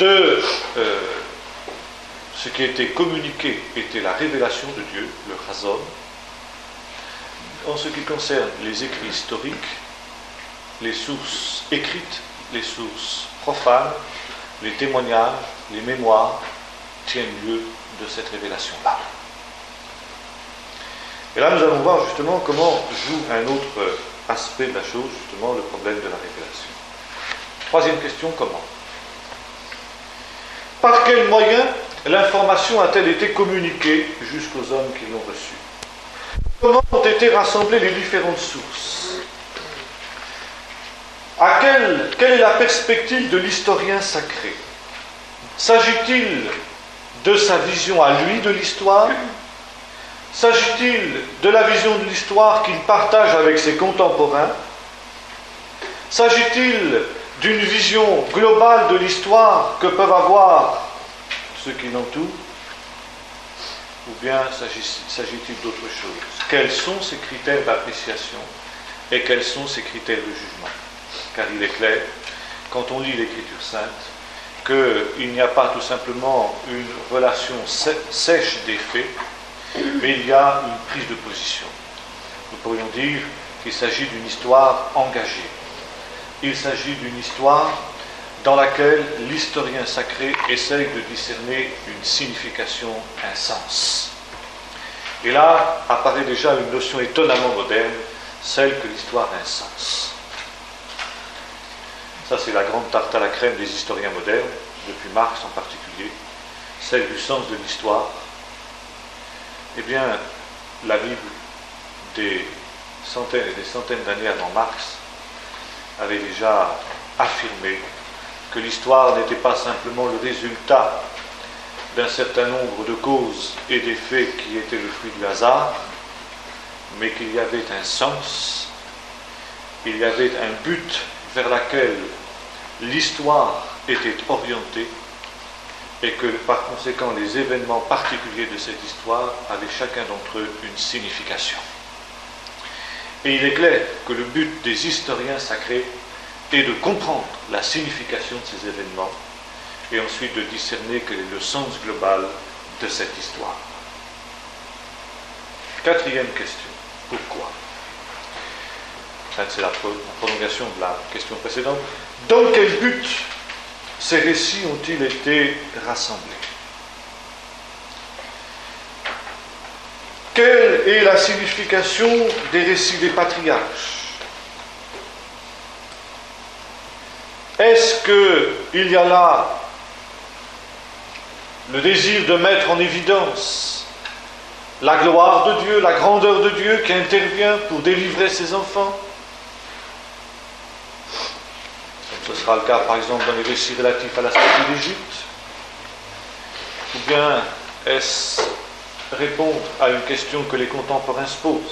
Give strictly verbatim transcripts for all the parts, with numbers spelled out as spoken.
de euh, ce qui était communiqué était la révélation de Dieu, le chazon. En ce qui concerne les écrits historiques, les sources écrites, les sources profanes, les témoignages, les mémoires tiennent lieu de cette révélation-là. Et là, nous allons voir justement comment joue un autre aspect de la chose, justement le problème de la révélation. Troisième question, comment ? Par quels moyens l'information a-t-elle été communiquée jusqu'aux hommes qui l'ont reçue ? Comment ont été rassemblées les différentes sources ? À quelle, quelle est la perspective de l'historien sacré ? S'agit-il de sa vision à lui de l'histoire ? S'agit-il de la vision de l'histoire qu'il partage avec ses contemporains ? S'agit-il d'une vision globale de l'histoire que peuvent avoir ceux qui l'entourent ? Ou bien s'agit-il d'autre chose ? Quels sont ces critères d'appréciation et quels sont ces critères de jugement ? Car il est clair, quand on lit l'Écriture sainte, qu'il n'y a pas tout simplement une relation sèche des faits, mais il y a une prise de position. Nous pourrions dire qu'il s'agit d'une histoire engagée. Il s'agit d'une histoire dans laquelle l'historien sacré essaye de discerner une signification, un sens. Et là apparaît déjà une notion étonnamment moderne, celle que l'histoire a un sens. Ça, c'est la grande tarte à la crème des historiens modernes, depuis Marx en particulier, celle du sens de l'histoire. Eh bien, la Bible, des centaines et des centaines d'années avant Marx, avait déjà affirmé que l'histoire n'était pas simplement le résultat d'un certain nombre de causes et d'effets qui étaient le fruit du hasard, mais qu'il y avait un sens, il y avait un but vers lequel l'histoire était orientée, et que par conséquent les événements particuliers de cette histoire avaient chacun d'entre eux une signification. Et il est clair que le but des historiens sacrés est de comprendre la signification de ces événements et ensuite de discerner quel est le sens global de cette histoire. Quatrième question, pourquoi ? C'est la prolongation de la question précédente. Dans quel but ces récits ont-ils été rassemblés ? Quelle est la signification des récits des patriarches ? Est-ce qu'il y a là le désir de mettre en évidence la gloire de Dieu, la grandeur de Dieu qui intervient pour délivrer ses enfants ? Comme ce sera le cas par exemple dans les récits relatifs à la sortie d'Égypte. Ou bien est-ce répondre à une question que les contemporains se posent ?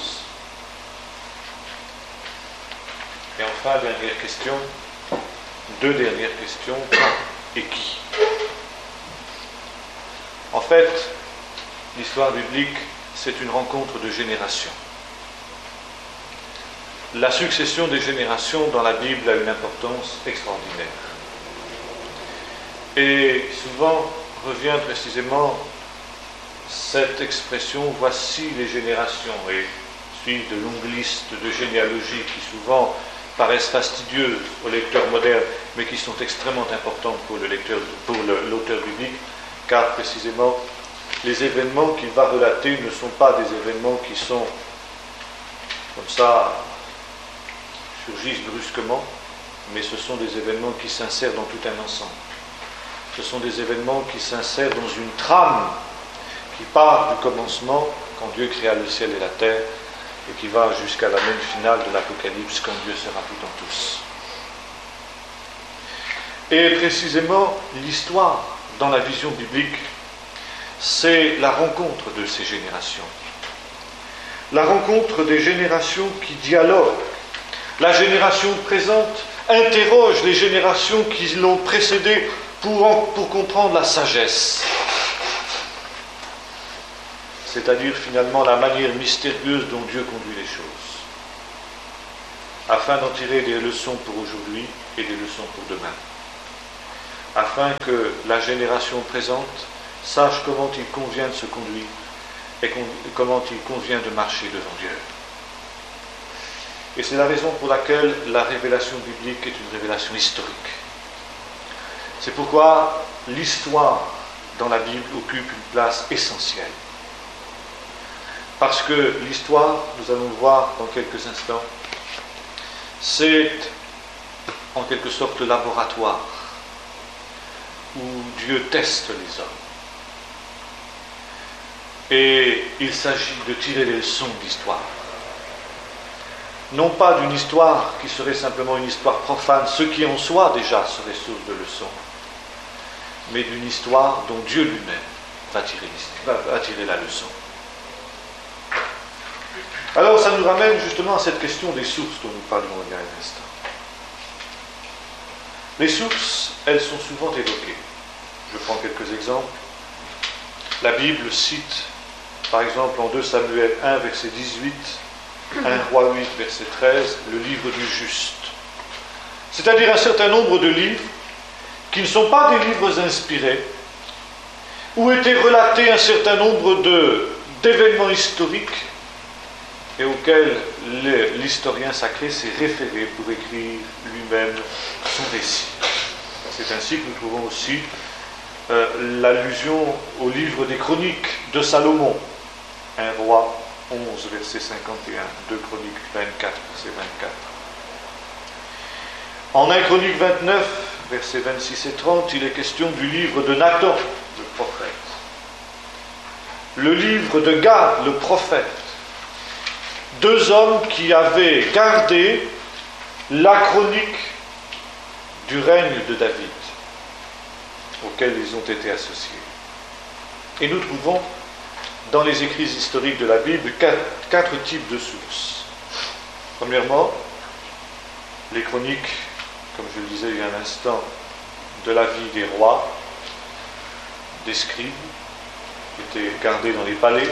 Et enfin, dernière question, deux dernières questions, quand et qui ? En fait, l'histoire biblique, c'est une rencontre de générations. La succession des générations dans la Bible a une importance extraordinaire. Et souvent revient précisément cette expression « voici les générations » et suivent de longues listes de généalogies qui souvent paraissent fastidieuses aux lecteurs modernes, mais qui sont extrêmement importantes pour le lecteur, pour le, l'auteur biblique, car précisément les événements qu'il va relater ne sont pas des événements qui sont comme ça, surgissent brusquement, mais ce sont des événements qui s'insèrent dans tout un ensemble. Ce sont des événements qui s'insèrent dans une trame qui part du commencement, quand Dieu créa le ciel et la terre, et qui va jusqu'à la même finale de l'Apocalypse, quand Dieu sera tout en tous. Et précisément, l'histoire, dans la vision biblique, c'est la rencontre de ces générations. La rencontre des générations qui dialoguent. La génération présente interroge les générations qui l'ont précédée pour, en, pour comprendre la sagesse. C'est-à-dire finalement la manière mystérieuse dont Dieu conduit les choses, afin d'en tirer des leçons pour aujourd'hui et des leçons pour demain. afin que la génération présente sache comment il convient de se conduire et comment il convient de marcher devant Dieu. Et c'est la raison pour laquelle la révélation biblique est une révélation historique. C'est pourquoi l'histoire dans la Bible occupe une place essentielle. Parce que l'histoire, nous allons le voir dans quelques instants, c'est en quelque sorte le laboratoire où Dieu teste les hommes. Et il s'agit de tirer les leçons de l'histoire. Non pas d'une histoire qui serait simplement une histoire profane, ce qui en soi déjà serait source de leçons, mais d'une histoire dont Dieu lui-même va tirer, va tirer la leçon. Alors ça nous ramène justement à cette question des sources dont nous parlions il y a un instant. Les sources, elles sont souvent évoquées. Je prends quelques exemples. La Bible cite, par exemple, en deux Samuel un, verset dix-huit, un Roi huit, verset treize, le livre du juste. C'est-à-dire un certain nombre de livres qui ne sont pas des livres inspirés, où étaient relatés un certain nombre de, d'événements historiques et auxquels l'historien sacré s'est référé pour écrire lui-même son récit. C'est ainsi que nous trouvons aussi euh, l'allusion au livre des Chroniques de Salomon, un Roi onze, verset cinquante et un, deux Chroniques vingt-quatre, verset vingt-quatre. En un Chronique vingt-neuf, versets vingt-six et trente, il est question du livre de Nathan, le prophète. Le livre de Gad, le prophète. Deux hommes qui avaient gardé la chronique du règne de David, auquel ils ont été associés. Et nous trouvons dans les écrits historiques de la Bible quatre, quatre types de sources. Premièrement, les chroniques, comme je le disais il y a un instant, de la vie des rois, des scribes, qui étaient gardés dans les palais,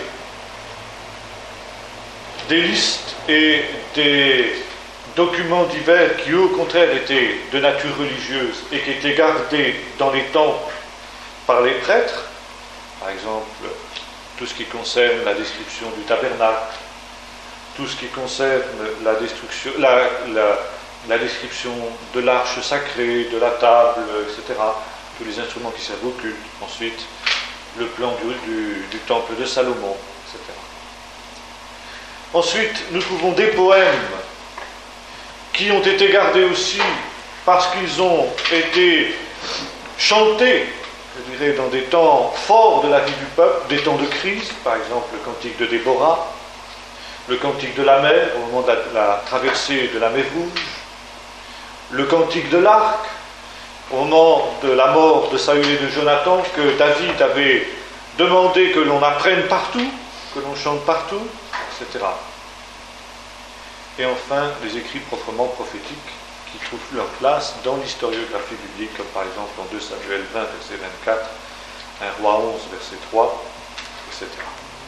des listes et des documents divers qui, eux, au contraire, étaient de nature religieuse et qui étaient gardés dans les temples par les prêtres, par exemple, tout ce qui concerne la description du tabernacle, tout ce qui concerne la, destruction, la, la, la description de l'arche sacrée, de la table, et cetera, tous les instruments qui servent au culte, ensuite le plan du, du, du temple de Salomon, et cetera. Ensuite, nous trouvons des poèmes qui ont été gardés aussi parce qu'ils ont été chantés, je dirais, dans des temps forts de la vie du peuple, des temps de crise, par exemple le cantique de Déborah, le cantique de la mer, au moment de la, la traversée de la mer Rouge, le cantique de l'arc, au moment de la mort de Saül et de Jonathan, que David avait demandé que l'on apprenne partout, que l'on chante partout, et cetera. Et enfin, les écrits proprement prophétiques qui trouvent leur place dans l'historiographie biblique, comme par exemple en deux Samuel vingt, verset vingt-quatre, un Roi onze, verset trois, et cetera.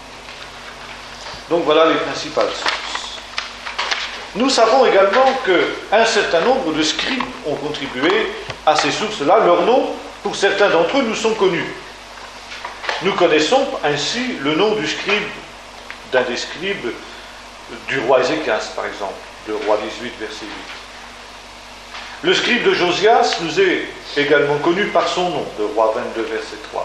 Donc voilà les principales sources. Nous savons également qu'un certain nombre de scribes ont contribué à ces sources-là. Leurs noms, pour certains d'entre eux, nous sont connus. Nous connaissons ainsi le nom du scribe, d'un des scribes du roi Ézéchias, par exemple, de Roi dix-huit, verset huit. Le scribe de Josias nous est également connu par son nom, de Roi vingt-deux, verset trois.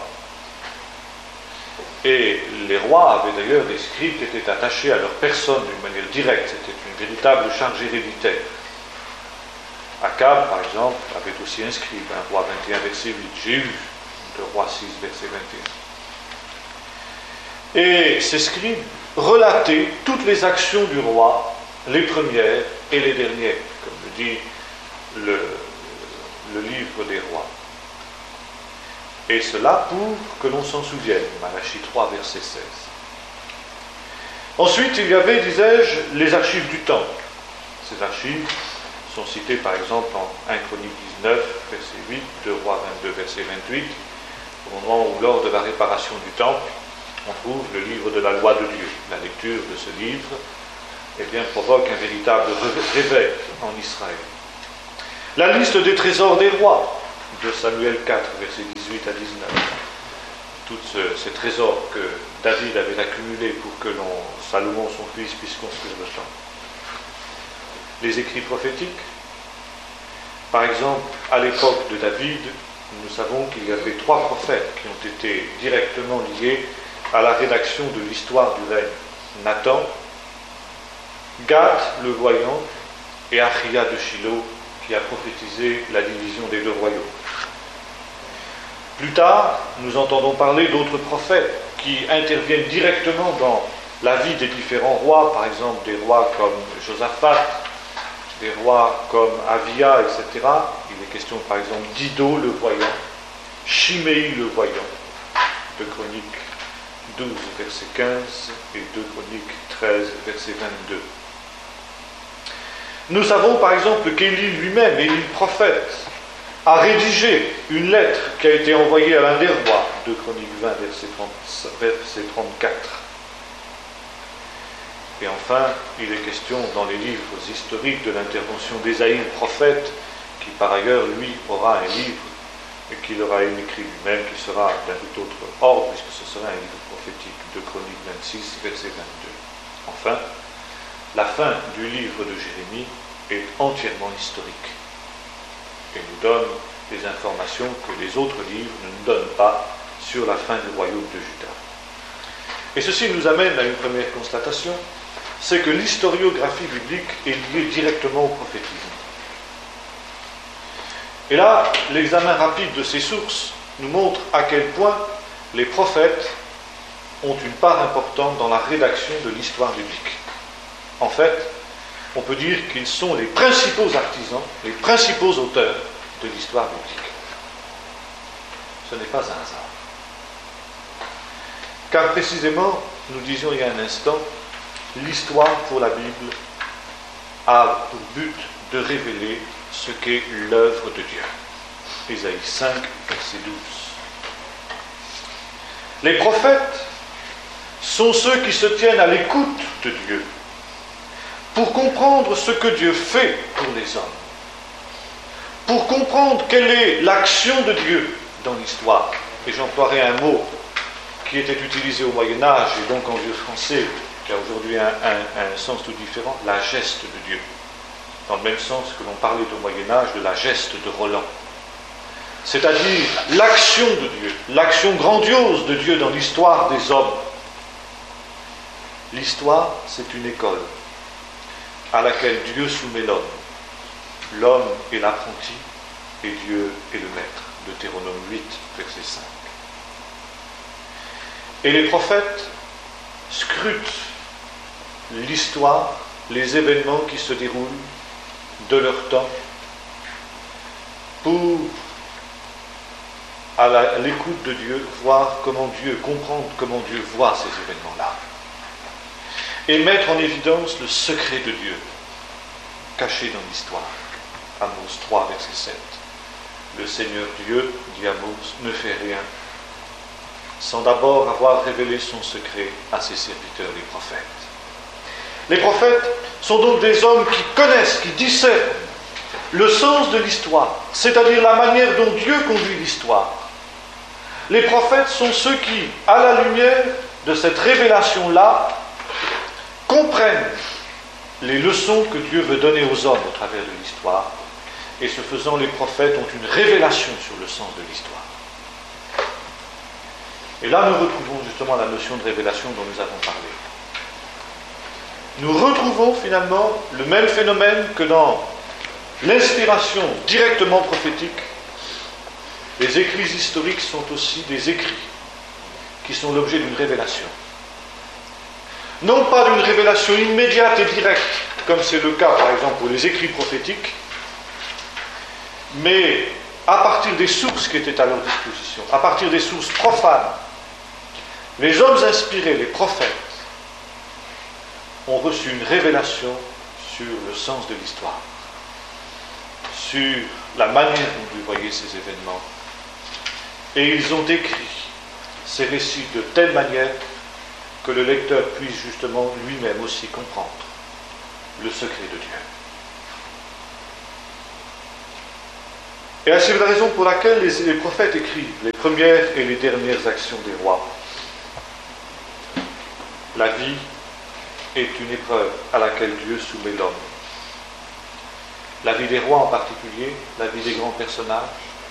Et les rois avaient d'ailleurs des scribes qui étaient attachés à leur personne d'une manière directe. C'était une véritable charge héréditaire. Akab, par exemple, avait aussi un scribe, un Roi vingt et un, verset huit. Jéhu, de Roi six, verset vingt et un. Et ces scribes relataient toutes les actions du roi, les premières et les dernières, comme le dit le, le livre des rois. Et cela pour que l'on s'en souvienne, Malachie trois, verset seize. Ensuite, il y avait, disais-je, les archives du temple. Ces archives sont citées par exemple en un Chronique dix-neuf, verset huit, deux Rois vingt-deux, verset vingt-huit, au moment où, lors de la réparation du temple, on trouve le livre de la loi de Dieu. La lecture de ce livre, eh bien, provoque un véritable réveil en Israël. La liste des trésors des rois, de Samuel quatre, versets dix-huit à dix-neuf, tous ce, ces trésors que David avait accumulés pour que l'on, Salomon, son fils, puisse construire le temple. Les écrits prophétiques, par exemple, à l'époque de David, nous savons qu'il y avait trois prophètes qui ont été directement liés à la rédaction de l'histoire du règne. Nathan, Gad, le voyant, et Achia de Shilo, qui a prophétisé la division des deux royaumes. Plus tard, nous entendons parler d'autres prophètes qui interviennent directement dans la vie des différents rois, par exemple des rois comme Josaphat, des rois comme Avia, et cetera. Il est question par exemple d'Ido le voyant, Shimei le voyant, deux Chroniques douze, verset quinze, et deux Chroniques treize, verset vingt-deux. Nous savons par exemple qu'Élie lui-même, Élie le prophète, a rédigé une lettre qui a été envoyée à l'un des rois, deux Chroniques vingt, verset, trente, verset trente-quatre. Et enfin, il est question dans les livres historiques de l'intervention d'Ésaïe le prophète, qui par ailleurs, lui, aura un livre et qu'il aura écrit lui-même, qui sera d'un tout autre ordre, puisque ce sera un livre prophétique, de Chroniques vingt-six, verset vingt-deux. Enfin, la fin du livre de Jérémie est entièrement historique et nous donne des informations que les autres livres ne nous donnent pas sur la fin du royaume de Juda. Et ceci nous amène à une première constatation, c'est que l'historiographie biblique est liée directement au prophétisme. Et là, l'examen rapide de ces sources nous montre à quel point les prophètes ont une part importante dans la rédaction de l'histoire biblique. En fait, on peut dire qu'ils sont les principaux artisans, les principaux auteurs de l'histoire biblique. Ce n'est pas un hasard. Car précisément, nous disions il y a un instant, l'histoire pour la Bible a pour but de révéler ce qu'est l'œuvre de Dieu. Ésaïe cinq, verset douze. Les prophètes sont ceux qui se tiennent à l'écoute de Dieu pour comprendre ce que Dieu fait pour les hommes, pour comprendre quelle est l'action de Dieu dans l'histoire. Et j'emploierai un mot qui était utilisé au Moyen-Âge et donc en vieux français, qui a aujourd'hui un, un, un sens tout différent, la geste de Dieu. Dans le même sens que l'on parlait au Moyen-Âge de la geste de Roland. C'est-à-dire l'action de Dieu, l'action grandiose de Dieu dans l'histoire des hommes. L'histoire, c'est une école à laquelle Dieu soumet l'homme. L'homme est l'apprenti et Dieu est le maître. Deutéronome huit, verset cinq. Et les prophètes scrutent l'histoire, les événements qui se déroulent de leur temps pour, à, la, à l'écoute de Dieu, voir comment Dieu, comprendre comment Dieu voit ces événements-là. Et mettre en évidence le secret de Dieu, caché dans l'histoire. Amos trois, verset sept. Le Seigneur Dieu, dit Amos, ne fait rien sans d'abord avoir révélé son secret à ses serviteurs, les prophètes. Les prophètes sont donc des hommes qui connaissent, qui discernent le sens de l'histoire, c'est-à-dire la manière dont Dieu conduit l'histoire. Les prophètes sont ceux qui, à la lumière de cette révélation-là, comprennent les leçons que Dieu veut donner aux hommes au travers de l'histoire. Et ce faisant, les prophètes ont une révélation sur le sens de l'histoire. Et là, nous retrouvons justement la notion de révélation dont nous avons parlé. Nous retrouvons finalement le même phénomène que dans l'inspiration directement prophétique. Les écrits historiques sont aussi des écrits qui sont l'objet d'une révélation. Non pas d'une révélation immédiate et directe, comme c'est le cas par exemple pour les écrits prophétiques, mais à partir des sources qui étaient à leur disposition, à partir des sources profanes. Les hommes inspirés, les prophètes, ont reçu une révélation sur le sens de l'histoire, sur la manière dont Dieu voyait ces événements. Et ils ont écrit ces récits de telle manière que le lecteur puisse justement lui-même aussi comprendre le secret de Dieu. Et ainsi c'est la raison pour laquelle les, les prophètes écrivent les premières et les dernières actions des rois. La vie est une épreuve à laquelle Dieu soumet l'homme. La vie des rois en particulier, la vie des grands personnages,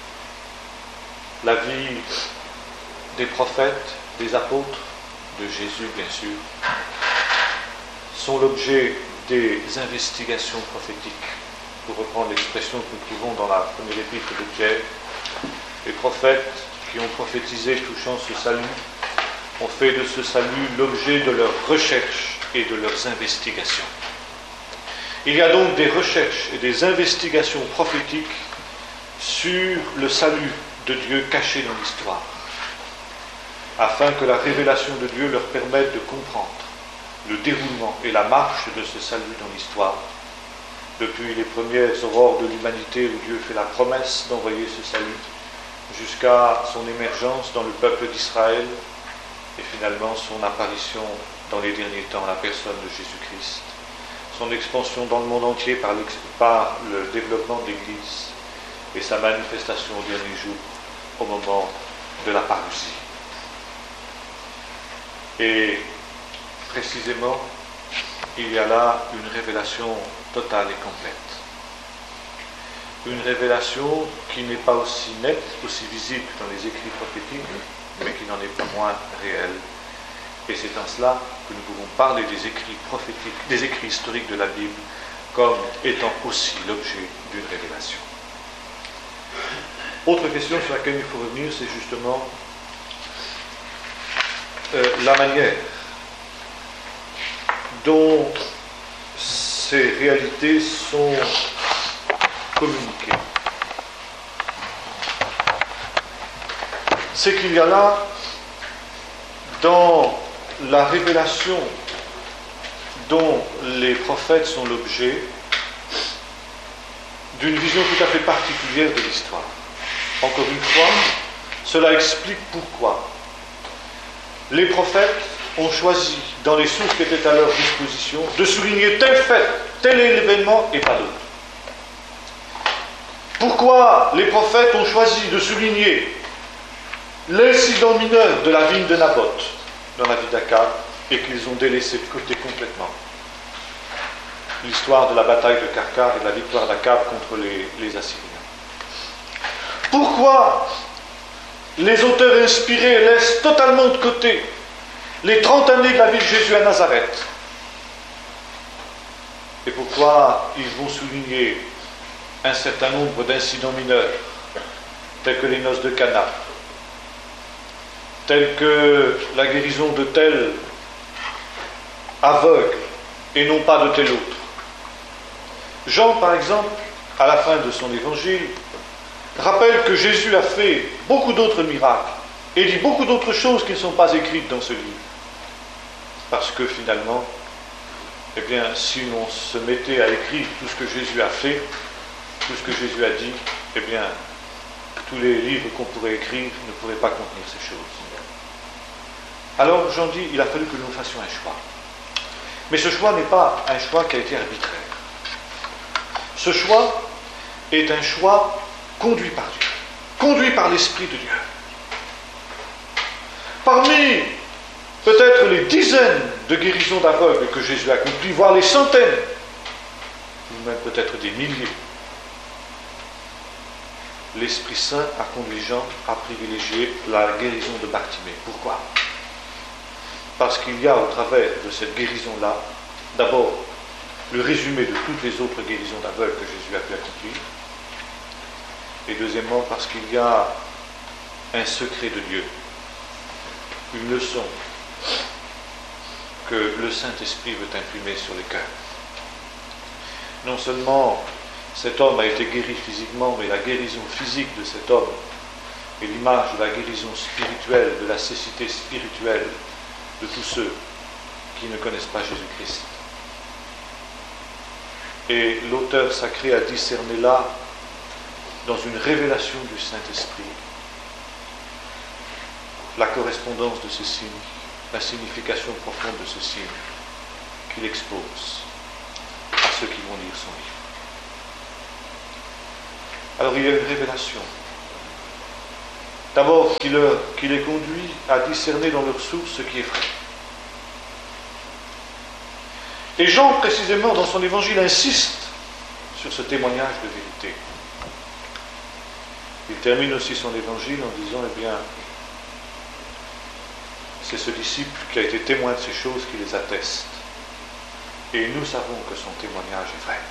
la vie des prophètes, des apôtres, de Jésus bien sûr, sont l'objet des investigations prophétiques. Pour reprendre l'expression que nous trouvons dans la première épître de Pierre, les prophètes qui ont prophétisé touchant ce salut ont fait de ce salut l'objet de leurs recherches et de leurs investigations. Il y a donc des recherches et des investigations prophétiques sur le salut de Dieu caché dans l'histoire, afin que la révélation de Dieu leur permette de comprendre le déroulement et la marche de ce salut dans l'histoire, depuis les premières aurores de l'humanité où Dieu fait la promesse d'envoyer ce salut, jusqu'à son émergence dans le peuple d'Israël, et finalement son apparition dans les derniers temps, la personne de Jésus-Christ, son expansion dans le monde entier par, par le développement de l'Église, et sa manifestation au dernier jour, au moment de la parousie. Et précisément, il y a là une révélation totale et complète. Une révélation qui n'est pas aussi nette, aussi visible que dans les écrits prophétiques, mais qui n'en est pas moins réelle. Et c'est en cela que nous pouvons parler des écrits prophétiques, des écrits historiques de la Bible, comme étant aussi l'objet d'une révélation. Autre question sur laquelle il faut revenir, c'est justement euh, la manière dont ces réalités sont communiquées. C'est qu'il y a là, dans la révélation dont les prophètes sont l'objet, d'une vision tout à fait particulière de l'histoire. Encore une fois, cela explique pourquoi les prophètes ont choisi, dans les sources qui étaient à leur disposition, de souligner tel fait, tel événement et pas d'autre. Pourquoi les prophètes ont choisi de souligner l'incident mineur de la vigne de Naboth dans la vie d'Akab et qu'ils ont délaissé de côté complètement l'histoire de la bataille de Karkar et de la victoire d'Akab contre les, les Assyriens. Pourquoi les auteurs inspirés laissent totalement de côté les trente années de la vie de Jésus à Nazareth? Et pourquoi ils vont souligner un certain nombre d'incidents mineurs, tels que les noces de Cana, tels que la guérison de tel aveugle et non pas de tel autre? Jean, par exemple, à la fin de son évangile, rappelle que Jésus a fait beaucoup d'autres miracles et dit beaucoup d'autres choses qui ne sont pas écrites dans ce livre. Parce que finalement, eh bien, si l'on se mettait à écrire tout ce que Jésus a fait, tout ce que Jésus a dit, eh bien, tous les livres qu'on pourrait écrire ne pourraient pas contenir ces choses. Alors, Jean dit, il a fallu que nous fassions un choix. Mais ce choix n'est pas un choix qui a été arbitraire. Ce choix est un choix conduit par Dieu, conduit par l'Esprit de Dieu. Parmi peut-être les dizaines de guérisons d'aveugles que Jésus a accomplies, voire les centaines, ou même peut-être des milliers, l'Esprit Saint a conduit Jean à privilégier la guérison de Bartimée. Pourquoi? Parce qu'il y a au travers de cette guérison-là, d'abord, le résumé de toutes les autres guérisons d'aveugles que Jésus a pu accomplir, et deuxièmement, parce qu'il y a un secret de Dieu, une leçon que le Saint-Esprit veut imprimer sur les cœurs. Non seulement cet homme a été guéri physiquement, mais la guérison physique de cet homme est l'image de la guérison spirituelle, de la cécité spirituelle de tous ceux qui ne connaissent pas Jésus-Christ. Et l'auteur sacré a discerné là, dans une révélation du Saint-Esprit, la correspondance de ce signe, la signification profonde de ce signe qu'il expose à ceux qui vont lire son livre. Alors il y a une révélation. D'abord, qui, leur, qui les conduit à discerner dans leur source ce qui est vrai. Et Jean, précisément, dans son évangile, insiste sur ce témoignage de vérité. Il termine aussi son évangile en disant, eh bien, c'est ce disciple qui a été témoin de ces choses qui les atteste. Et nous savons que son témoignage est vrai.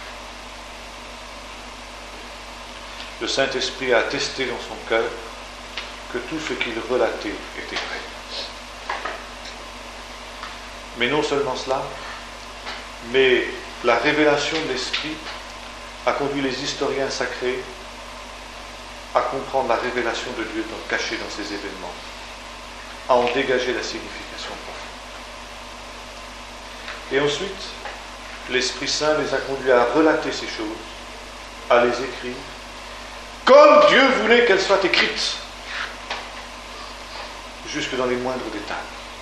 Le Saint-Esprit a attesté dans son cœur que tout ce qu'il relatait était vrai. Mais non seulement cela, mais la révélation de l'Esprit a conduit les historiens sacrés à comprendre la révélation de Dieu cachée dans ces événements, à en dégager la signification profonde. Et ensuite, l'Esprit Saint les a conduits à relater ces choses, à les écrire, comme Dieu voulait qu'elles soient écrites, jusque dans les moindres détails.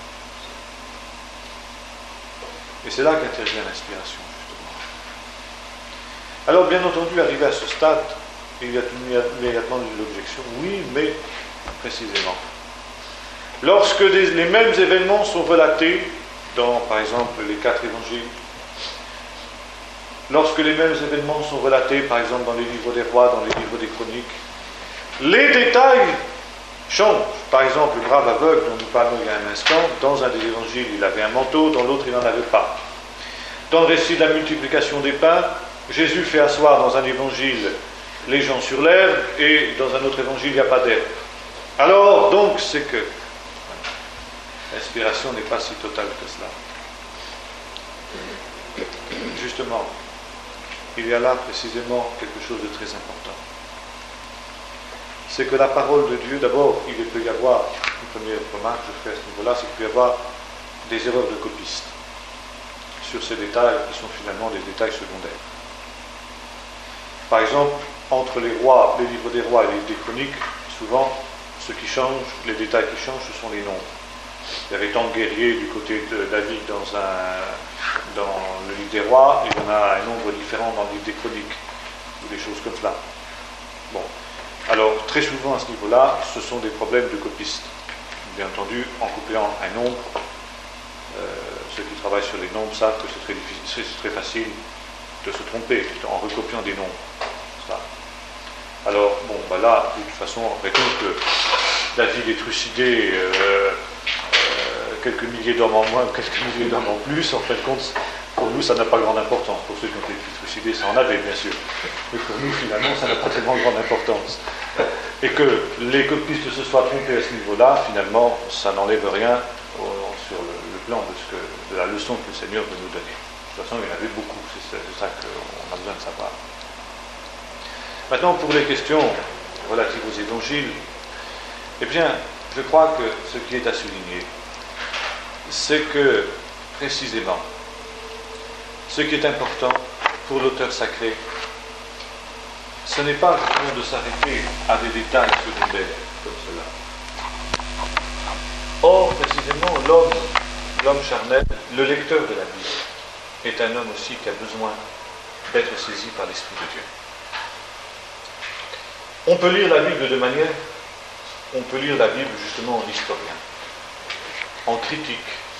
Et c'est là qu'intervient l'inspiration, justement. Alors, bien entendu, arrivé à ce stade, il y a immédiatement l'objection, oui, mais précisément. Lorsque des, les mêmes événements sont relatés dans, par exemple, les quatre évangiles, lorsque les mêmes événements sont relatés, par exemple, dans les livres des rois, dans les livres des chroniques, les détails changent. Par exemple, le brave aveugle dont nous parlons il y a un instant, dans un des évangiles, il avait un manteau, dans l'autre, il n'en avait pas. Dans le récit de la multiplication des pains, Jésus fait asseoir dans un évangile les gens sur l'herbe, et dans un autre évangile, il n'y a pas d'herbe. Alors, donc, c'est que l'inspiration n'est pas si totale que cela. Justement, il y a là précisément quelque chose de très important. C'est que la parole de Dieu, d'abord, il peut y avoir, une première remarque que je fais à ce niveau-là, c'est qu'il peut y avoir des erreurs de copistes sur ces détails qui sont finalement des détails secondaires. Par exemple, entre les rois, les livres des rois et les livres des chroniques, souvent, ce qui change, les détails qui changent, ce sont les nombres. Il y avait tant de guerriers du côté de David dans, un, dans le livre des rois, et il y en a un nombre différent dans le livre des chroniques, ou des choses comme cela. Bon. Alors, très souvent à ce niveau-là, ce sont des problèmes de copistes. Bien entendu, en copiant un nombre, euh, ceux qui travaillent sur les nombres savent que c'est très, difficile, c'est très facile de se tromper en recopiant des nombres. Ça. Alors, bon, bah là, de toute façon, après tout, que David est trucidé euh, euh, quelques milliers d'hommes en moins ou quelques milliers d'hommes en plus, en fin de compte, pour nous, ça n'a pas grande importance. Pour ceux qui ont été trucidés, ça en avait, bien sûr. Mais pour nous, finalement, ça n'a pas tellement grande importance. Et que les copistes se soient trompés à ce niveau-là, finalement, ça n'enlève rien au, sur le, le plan de, ce que, de la leçon que le Seigneur veut nous donner. De toute façon, il y en avait beaucoup, c'est ça qu'on a besoin de savoir. Maintenant, pour les questions relatives aux évangiles, eh bien, je crois que ce qui est à souligner, c'est que, précisément, ce qui est important pour l'auteur sacré, ce n'est pas justement de s'arrêter à des détails secondaires comme cela. Or, précisément, l'homme, l'homme charnel, le lecteur de la Bible, est un homme aussi qui a besoin d'être saisi par l'Esprit de Dieu. On peut lire la Bible de deux manières. On peut lire la Bible justement en historien, en critique,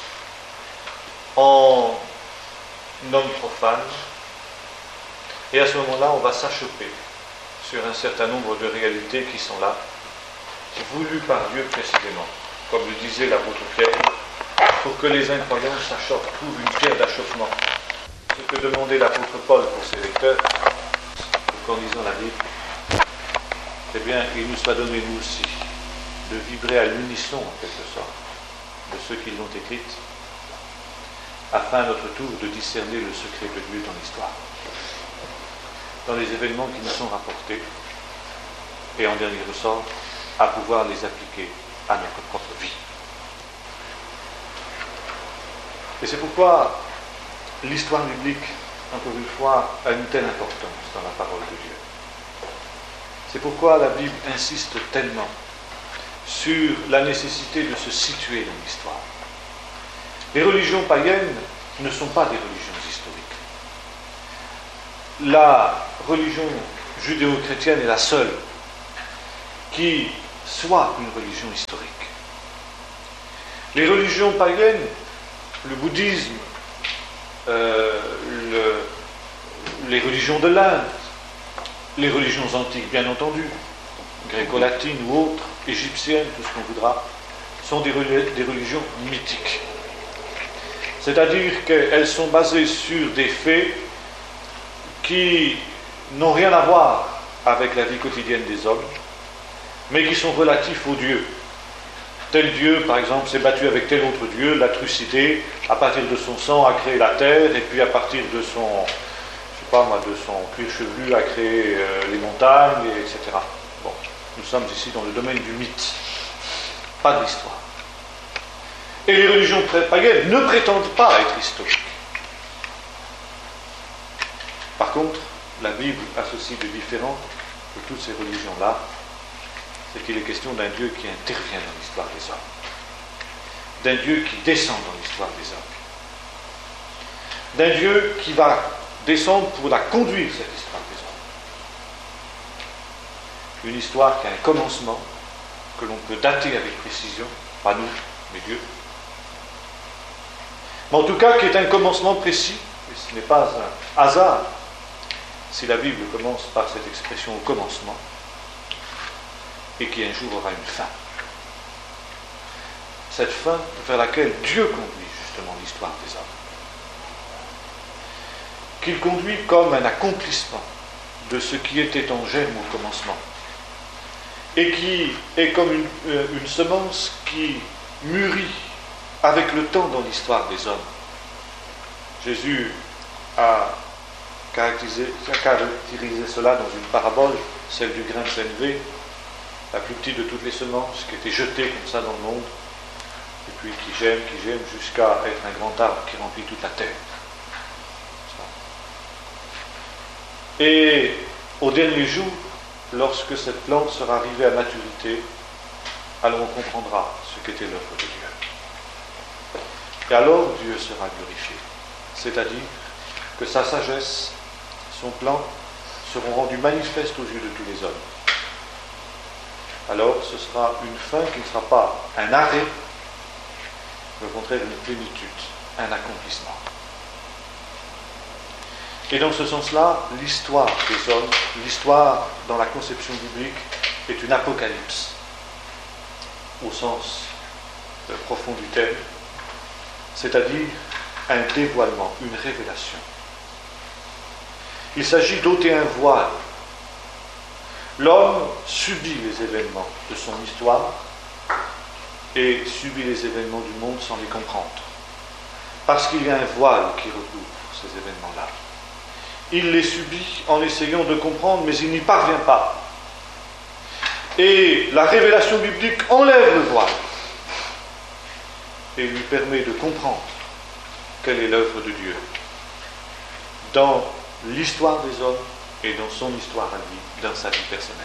en homme profane, et à ce moment-là, on va s'achoper sur un certain nombre de réalités qui sont là, voulues par Dieu précisément, comme le disait l'apôtre Pierre, pour que les incroyants s'achoppent, trouvent une pierre d'achoppement. Ce que demandait l'apôtre Paul pour ses lecteurs, qu'en lisant la Bible, eh bien, il nous soit donné, nous aussi, de vibrer à l'unisson, en quelque sorte, de ceux qui l'ont écrite, afin à notre tour de discerner le secret de Dieu dans l'histoire, dans les événements qui nous sont rapportés, et en dernier ressort, à pouvoir les appliquer à notre propre vie. Et c'est pourquoi l'histoire biblique, encore une fois, a une telle importance dans la parole de Dieu. C'est pourquoi la Bible insiste tellement sur la nécessité de se situer dans l'histoire. Les religions païennes ne sont pas des religions historiques. La religion judéo-chrétienne est la seule qui soit une religion historique. Les religions païennes, le bouddhisme, euh, le, les religions de l'Inde, les religions antiques bien entendu, gréco-latines ou autres, égyptiennes, tout ce qu'on voudra, sont des, des religions mythiques. C'est-à-dire qu'elles sont basées sur des faits qui n'ont rien à voir avec la vie quotidienne des hommes, mais qui sont relatifs aux dieux. Tel dieu, par exemple, s'est battu avec tel autre dieu, l'a trucidé, à partir de son sang a créé la terre, et puis à partir de son, je sais pas moi, de son cuir chevelu a créé euh, les montagnes, et etc. Bon, nous sommes ici dans le domaine du mythe, pas de l'histoire. Et les religions païennes ne prétendent pas être historiques. Par contre, la Bible associe de différent de toutes ces religions-là, c'est qu'il est question d'un Dieu qui intervient dans l'histoire des hommes, d'un Dieu qui descend dans l'histoire des hommes, d'un Dieu qui va descendre pour la conduire, cette histoire des hommes. Une histoire qui a un commencement, que l'on peut dater avec précision, pas nous, mais Dieu. Mais en tout cas, qui est un commencement précis, et ce n'est pas un hasard si la Bible commence par cette expression au commencement, et qui un jour aura une fin. Cette fin vers laquelle Dieu conduit justement l'histoire des hommes. Qu'il conduit comme un accomplissement de ce qui était en germe au commencement, et qui est comme une, une semence qui mûrit avec le temps dans l'histoire des hommes. Jésus a caractérisé, a caractérisé cela dans une parabole, celle du grain de sénévé, la plus petite de toutes les semences, qui était jetée comme ça dans le monde, et puis qui germe, qui germe, jusqu'à être un grand arbre qui remplit toute la terre. Et au dernier jour, lorsque cette plante sera arrivée à maturité, alors on comprendra ce qu'était l'œuvre de Dieu. Et alors Dieu sera glorifié. C'est-à-dire que sa sagesse, son plan, seront rendus manifestes aux yeux de tous les hommes. Alors ce sera une fin qui ne sera pas un arrêt, mais au contraire une plénitude, un accomplissement. Et dans ce sens-là, l'histoire des hommes, l'histoire dans la conception biblique, est une apocalypse, au sens euh, profond du terme, c'est-à-dire un dévoilement, une révélation. Il s'agit d'ôter un voile. L'homme subit les événements de son histoire et subit les événements du monde sans les comprendre. Parce qu'il y a un voile qui recouvre ces événements-là. Il les subit en essayant de comprendre, mais il n'y parvient pas. Et la révélation biblique enlève le voile et lui permet de comprendre quelle est l'œuvre de Dieu dans l'histoire des hommes et dans son histoire à lui, dans sa vie personnelle.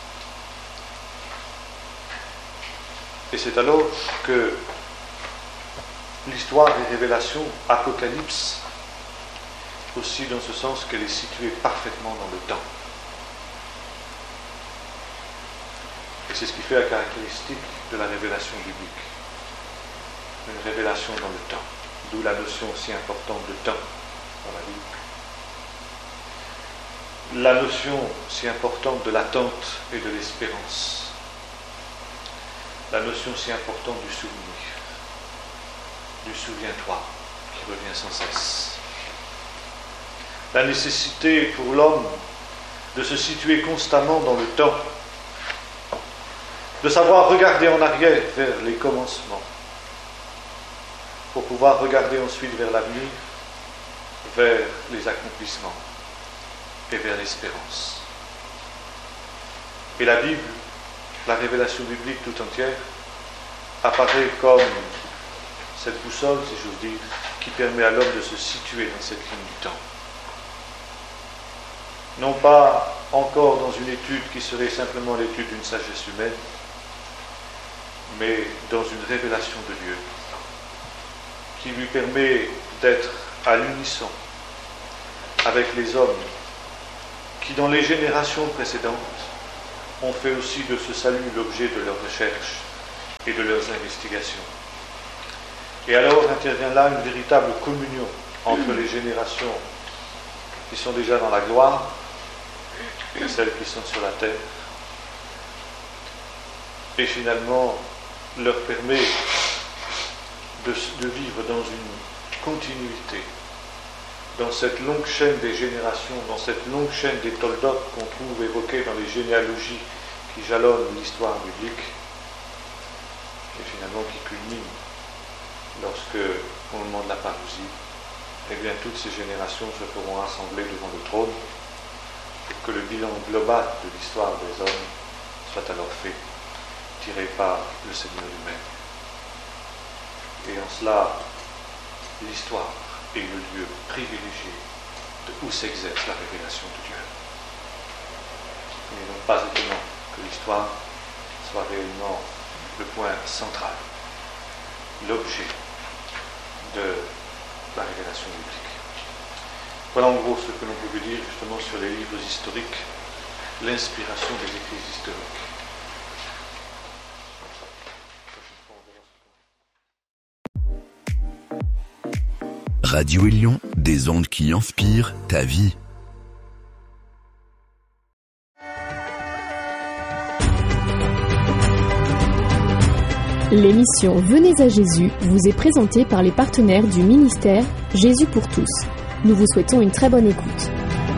Et c'est alors que l'histoire des révélations, Apocalypse, aussi dans ce sens qu'elle est située parfaitement dans le temps. Et c'est ce qui fait la caractéristique de la révélation biblique. Une révélation dans le temps, d'où la notion aussi importante de temps dans la Bible. La notion si importante de l'attente et de l'espérance. La notion si importante du souvenir, du souviens-toi, qui revient sans cesse. La nécessité pour l'homme de se situer constamment dans le temps, de savoir regarder en arrière vers les commencements, pour pouvoir regarder ensuite vers l'avenir, vers les accomplissements et vers l'espérance. Et la Bible, la révélation biblique tout entière, apparaît comme cette boussole, si j'ose dire, qui permet à l'homme de se situer dans cette ligne du temps. Non pas encore dans une étude qui serait simplement l'étude d'une sagesse humaine, mais dans une révélation de Dieu, qui lui permet d'être à l'unisson avec les hommes qui dans les générations précédentes ont fait aussi de ce salut l'objet de leurs recherches et de leurs investigations. Et alors intervient là une véritable communion entre les générations qui sont déjà dans la gloire et celles qui sont sur la terre, et finalement leur permet de, de vivre dans une continuité, dans cette longue chaîne des générations, dans cette longue chaîne des toldotes qu'on trouve évoquées dans les généalogies qui jalonnent l'histoire biblique, et finalement qui culminent lorsque, au moment de la parousie, eh bien, toutes ces générations se feront rassembler devant le trône pour que le bilan global de l'histoire des hommes soit alors fait, tiré par le Seigneur lui-même. Et en cela, l'histoire est le lieu privilégié de où s'exerce la révélation de Dieu. Il n'est donc pas étonnant que l'histoire soit réellement le point central, l'objet de la révélation biblique. Voilà en gros ce que l'on peut dire justement sur les livres historiques, l'inspiration des écrits historiques. Radio Élion, des ondes qui inspirent ta vie. L'émission Venez à Jésus vous est présentée par les partenaires du ministère Jésus pour tous. Nous vous souhaitons une très bonne écoute.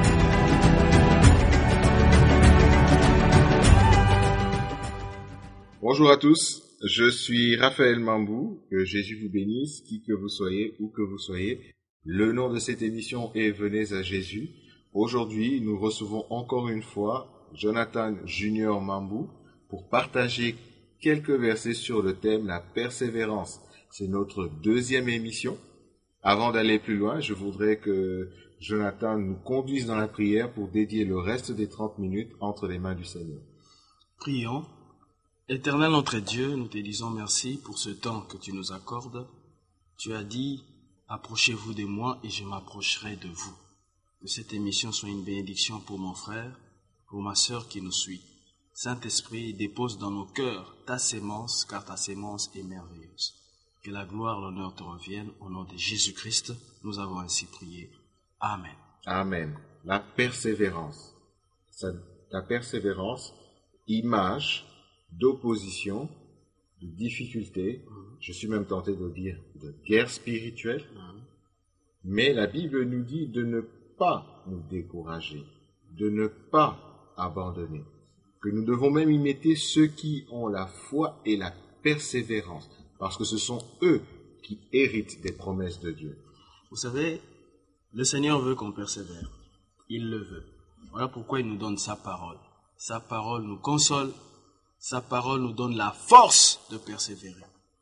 Bonjour à tous, je suis Raphaël Mambou, que Jésus vous bénisse, qui que vous soyez, où que vous soyez. Le nom de cette émission est Venez à Jésus. Aujourd'hui, nous recevons encore une fois Jonathan Junior Mambou pour partager quelques versets sur le thème la persévérance. C'est notre deuxième émission. Avant d'aller plus loin, je voudrais que Jonathan nous conduise dans la prière pour dédier le reste des trente minutes entre les mains du Seigneur. Prions. Éternel notre Dieu, nous te disons merci pour ce temps que tu nous accordes. Tu as dit, approchez-vous de moi et je m'approcherai de vous. Que cette émission soit une bénédiction pour mon frère, pour ma sœur qui nous suit. Saint-Esprit, dépose dans nos cœurs ta sémence, car ta sémence est merveilleuse. Que la gloire, l'honneur te reviennent. Au nom de Jésus-Christ, nous avons ainsi prié. Amen. Amen. La persévérance. La persévérance, image d'opposition, de difficulté, mmh. je suis même tenté de dire de guerre spirituelle, mmh. mais la Bible nous dit de ne pas nous décourager, de ne pas abandonner, que nous devons même imiter ceux qui ont la foi et la persévérance, parce que ce sont eux qui héritent des promesses de Dieu. Vous savez, le Seigneur veut qu'on persévère, il le veut. Voilà pourquoi il nous donne sa parole. Sa parole nous console, sa parole nous donne la force de persévérer.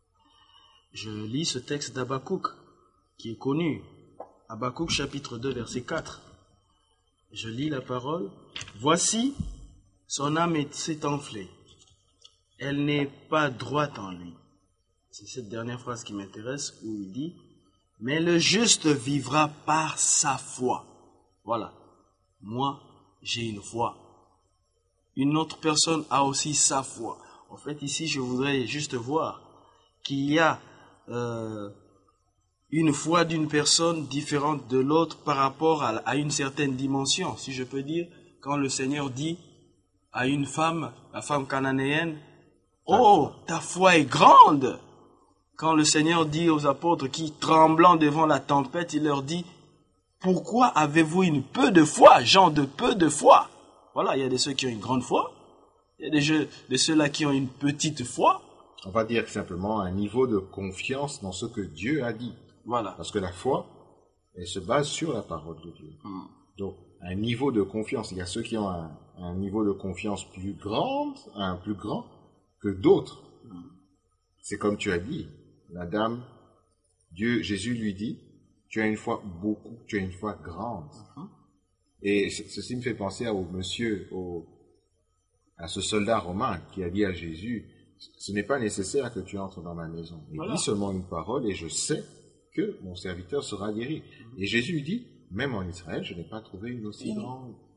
Je lis ce texte d'Habakkuk, qui est connu. Habakkuk chapitre deux, verset quatre. Je lis la parole. Voici, son âme s'est enflée. Elle n'est pas droite en lui. C'est cette dernière phrase qui m'intéresse, où il dit, mais le juste vivra par sa foi. Voilà. Moi, j'ai une foi. Une autre personne a aussi sa foi. En fait, ici, je voudrais juste voir qu'il y a euh, une foi d'une personne différente de l'autre par rapport à, à une certaine dimension. Si je peux dire, quand le Seigneur dit à une femme, la femme cananéenne, « Oh, ta foi est grande !» Quand le Seigneur dit aux apôtres qui, tremblant devant la tempête, il leur dit, « Pourquoi avez-vous une peu de foi, gens de peu de foi ?» Voilà, il y a de ceux qui ont une grande foi, il y a des jeux, de ceux-là qui ont une petite foi. On va dire simplement un niveau de confiance dans ce que Dieu a dit. Voilà. Parce que la foi, elle se base sur la parole de Dieu. Mm. Donc, un niveau de confiance, il y a ceux qui ont un, un niveau de confiance plus grand, un plus grand que d'autres. Mm. C'est comme tu as dit, la dame, Dieu, Jésus lui dit, tu as une foi beaucoup, tu as une foi grande. Mm-hmm. Et ceci me fait penser au monsieur, au, à ce soldat romain qui a dit à Jésus, ce n'est pas nécessaire que tu entres dans ma maison. Mais voilà. Dis seulement une parole et je sais que mon serviteur sera guéri. Mm-hmm. Et Jésus dit, même en Israël, je n'ai pas trouvé une aussi grande,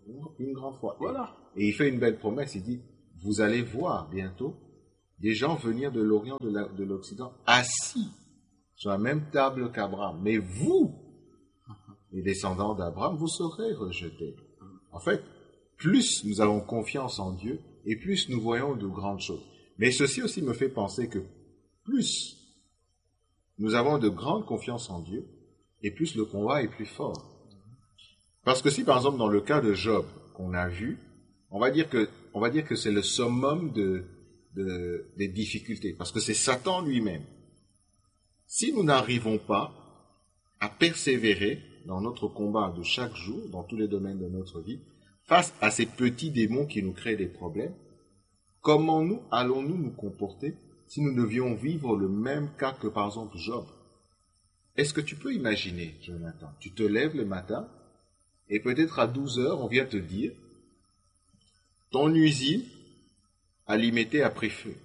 une grande foi. Voilà. Et il fait une belle promesse, il dit, vous allez voir bientôt des gens venir de l'Orient, de, la, de l'Occident, assis sur la même table qu'Abraham. Mais vous, les descendants d'Abraham, vous serez rejetés. En fait, plus nous avons confiance en Dieu, et plus nous voyons de grandes choses. Mais ceci aussi me fait penser que plus nous avons de grandes confiance en Dieu, et plus le combat est plus fort. Parce que si, par exemple, dans le cas de Job, qu'on a vu, on va dire que, on va dire que c'est le summum de, de, des difficultés, parce que c'est Satan lui-même. Si nous n'arrivons pas à persévérer dans notre combat de chaque jour, dans tous les domaines de notre vie, face à ces petits démons qui nous créent des problèmes, comment nous allons-nous nous comporter si nous devions vivre le même cas que, par exemple, Job? Est-ce que tu peux imaginer, Jonathan, tu te lèves le matin, et peut-être à douze heures, on vient te dire, ton usine alimentée a pris feu.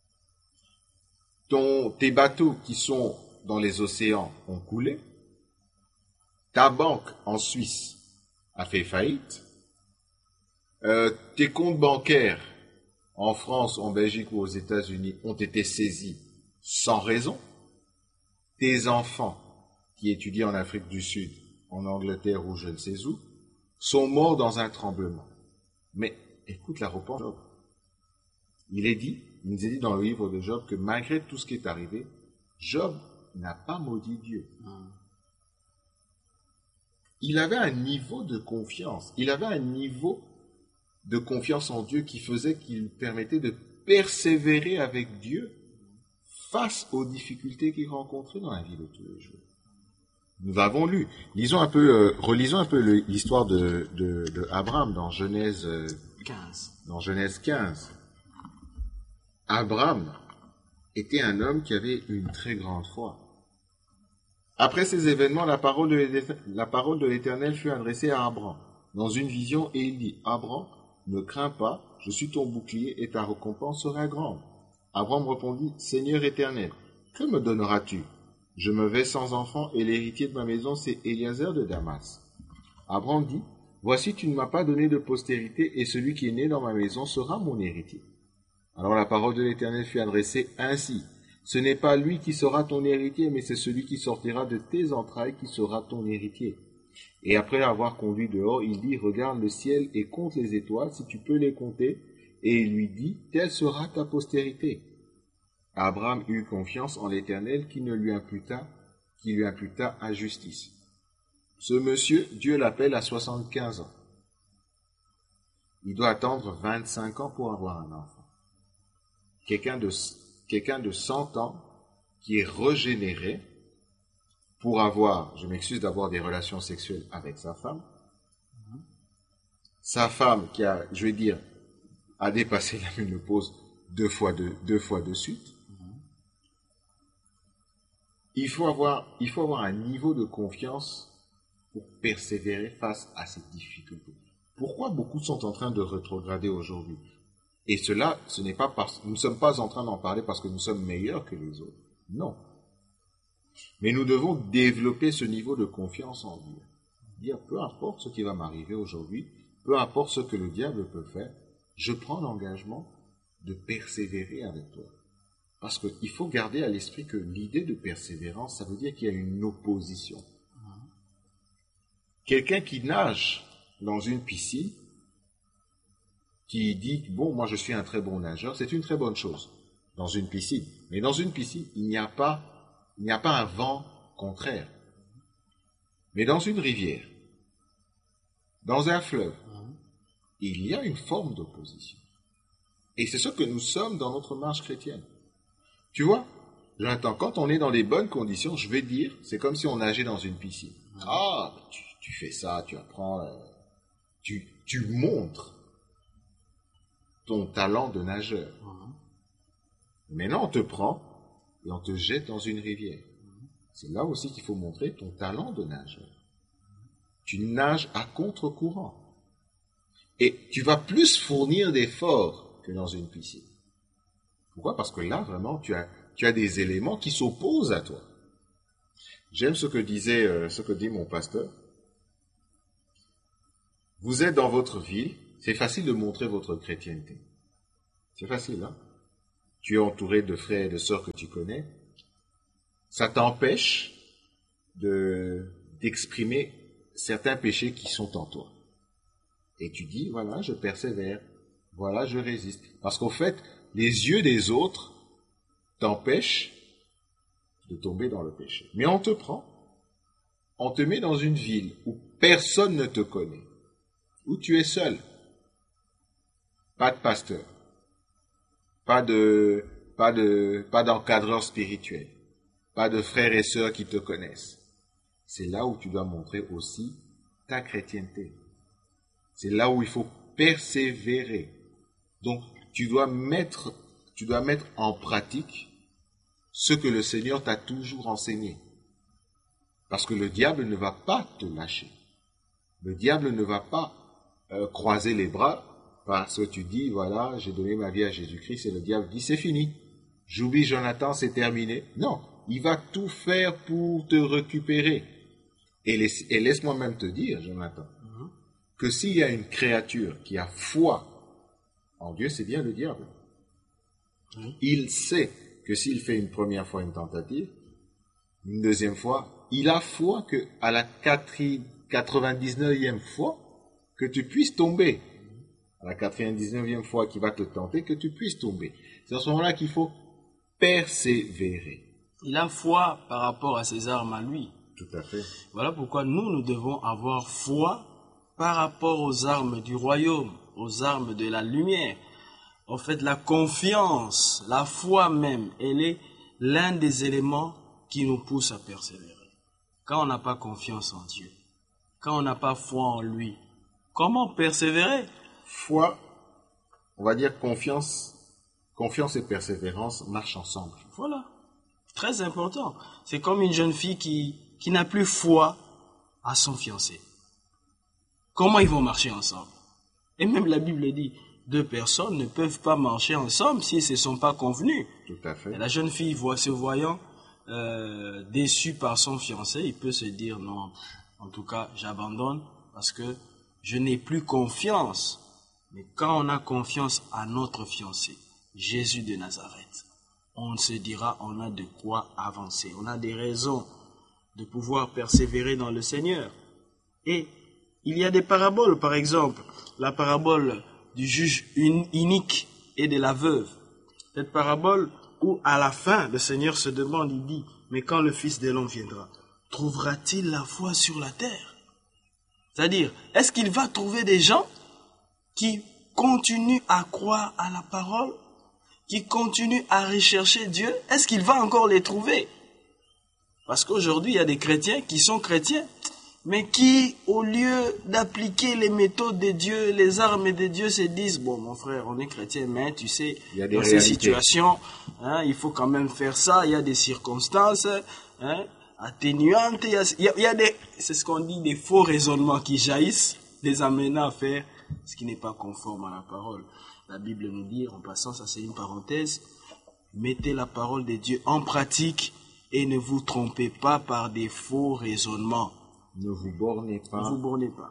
Ton, tes bateaux qui sont dans les océans ont coulé. Ta banque en Suisse a fait faillite. Euh, tes comptes bancaires en France, en Belgique ou aux États-Unis ont été saisis sans raison. Tes enfants qui étudient en Afrique du Sud, en Angleterre ou je ne sais où, sont morts dans un tremblement. Mais écoute la réponse de Job. Il est dit, il nous est dit dans le livre de Job que malgré tout ce qui est arrivé, Job n'a pas maudit Dieu. Il avait un niveau de confiance, il avait un niveau de confiance en Dieu qui faisait qu'il permettait de persévérer avec Dieu face aux difficultés qu'il rencontrait dans la vie de tous les jours. Nous avons lu, lisons un peu, euh, relisons un peu le, l'histoire de, de, de Abraham dans Genèse euh, quinze. Dans Genèse quinze. Abraham était un homme qui avait une très grande foi. Après ces événements, la parole de l'Éternel, la parole de l'Éternel fut adressée à Abraham dans une vision et il dit, Abraham, ne crains pas, je suis ton bouclier et ta récompense sera grande. Abraham répondit, Seigneur éternel, que me donneras-tu? Je me vais sans enfant et l'héritier de ma maison, c'est Éliézer de Damas. Abraham dit, voici, tu ne m'as pas donné de postérité et celui qui est né dans ma maison sera mon héritier. Alors la parole de l'Éternel fut adressée ainsi. Ce n'est pas lui qui sera ton héritier, mais c'est celui qui sortira de tes entrailles qui sera ton héritier. Et après l'avoir conduit dehors, il dit, regarde le ciel et compte les étoiles, si tu peux les compter. Et il lui dit, telle sera ta postérité. Abraham eut confiance en l'Éternel qui ne lui imputa, qui lui imputa injustice. Ce monsieur, Dieu l'appelle à soixante-quinze ans. Il doit attendre vingt-cinq ans pour avoir un enfant. Quelqu'un de, quelqu'un de cent ans qui est régénéré pour avoir, je m'excuse d'avoir des relations sexuelles avec sa femme. Sa femme qui a, je vais dire, a dépassé la ménopause deux fois de, deux fois de suite. Il faut avoir, il faut avoir un niveau de confiance pour persévérer face à ces difficultés. Pourquoi beaucoup sont en train de rétrograder aujourd'hui? Et cela, ce n'est pas parce, nous ne sommes pas en train d'en parler parce que nous sommes meilleurs que les autres. Non. Mais nous devons développer ce niveau de confiance en Dieu. Dire, peu importe ce qui va m'arriver aujourd'hui, peu importe ce que le diable peut faire, je prends l'engagement de persévérer avec toi. Parce qu'il faut garder à l'esprit que l'idée de persévérance, ça veut dire qu'il y a une opposition. Quelqu'un qui nage dans une piscine, qui dit, bon, moi je suis un très bon nageur, c'est une très bonne chose, dans une piscine. Mais dans une piscine, il n'y a pas, il n'y a pas un vent contraire. Mais dans une rivière, dans un fleuve, il y a une forme d'opposition. Et c'est ce que nous sommes dans notre marche chrétienne. Tu vois, j'entends, quand on est dans les bonnes conditions, je vais dire, c'est comme si on nageait dans une piscine. Ah, tu, tu fais ça, tu apprends, euh, tu, tu montres ton talent de nageur. Maintenant, on te prend et on te jette dans une rivière. C'est là aussi qu'il faut montrer ton talent de nageur. Tu nages à contre-courant. Et tu vas plus fournir d'efforts que dans une piscine. Pourquoi? Parce que là, vraiment, tu as, tu as des éléments qui s'opposent à toi. J'aime ce que disait, euh, ce que dit mon pasteur. Vous êtes dans votre ville, c'est facile de montrer votre chrétienté. C'est facile, hein? Tu es entouré de frères et de sœurs que tu connais. Ça t'empêche de, d'exprimer certains péchés qui sont en toi. Et tu dis, voilà, je persévère. Voilà, je résiste. Parce qu'au fait, les yeux des autres t'empêchent de tomber dans le péché. Mais on te prend, on te met dans une ville où personne ne te connaît, où tu es seul. Pas de pasteur, pas de, pas de, pas d'encadreur spirituel, pas de frères et sœurs qui te connaissent. C'est là où tu dois montrer aussi ta chrétienté. C'est là où il faut persévérer. Donc, tu dois mettre, tu dois mettre en pratique ce que le Seigneur t'a toujours enseigné. Parce que le diable ne va pas te lâcher. Le diable ne va pas euh, croiser les bras parce que tu dis, voilà, j'ai donné ma vie à Jésus-Christ, et le diable dit, c'est fini. J'oublie Jonathan, c'est terminé. Non, il va tout faire pour te récupérer. Et, laisse, et laisse-moi même te dire, Jonathan, mm-hmm. que s'il y a une créature qui a foi en Dieu, c'est bien le diable. Mm-hmm. Il sait que s'il fait une première fois une tentative, une deuxième fois, il a foi que à la quatre-vingt-dix-neuvième fois, que tu puisses tomber. À la quatre-vingt-dix-neuvième fois qu'il va te tenter, que tu puisses tomber. C'est à ce moment-là qu'il faut persévérer. Il a foi par rapport à ses armes à lui. Tout à fait. Voilà pourquoi nous, nous devons avoir foi par rapport aux armes du royaume, aux armes de la lumière. En fait, la confiance, la foi même, elle est l'un des éléments qui nous pousse à persévérer. Quand on n'a pas confiance en Dieu, quand on n'a pas foi en lui, comment persévérer? Foi, on va dire confiance, confiance et persévérance marchent ensemble. Voilà, très important. C'est comme une jeune fille qui, qui n'a plus foi à son fiancé. Comment ils vont marcher ensemble? Et même la Bible dit, deux personnes ne peuvent pas marcher ensemble s'ils ne se sont pas convenus. Tout à fait. Et la jeune fille, voit, se voyant euh, déçue par son fiancé, il peut se dire, non, en tout cas, j'abandonne parce que je n'ai plus confiance. Mais quand on a confiance à notre fiancé, Jésus de Nazareth, on se dira, on a de quoi avancer. On a des raisons de pouvoir persévérer dans le Seigneur. Et il y a des paraboles, par exemple, la parabole du juge inique et de la veuve. Cette parabole où à la fin, le Seigneur se demande, il dit, mais quand le Fils de l'homme viendra, trouvera-t-il la foi sur la terre? C'est-à-dire, est-ce qu'il va trouver des gens qui continuent à croire à la parole, qui continuent à rechercher Dieu? Est-ce qu'il va encore les trouver? Parce qu'aujourd'hui, il y a des chrétiens qui sont chrétiens, mais qui, au lieu d'appliquer les méthodes de Dieu, les armes de Dieu, se disent, bon, mon frère, on est chrétien, mais tu sais, dans réalités. Ces situations, hein, il faut quand même faire ça, il y a des circonstances, hein, atténuantes, il y a, il y a, il y a des, c'est ce qu'on dit, des faux raisonnements qui jaillissent, les amenant à faire ce qui n'est pas conforme à la parole. La Bible nous dit, en passant, ça c'est une parenthèse, mettez la parole de Dieu en pratique et ne vous trompez pas par des faux raisonnements. Ne vous bornez pas, ne vous bornez pas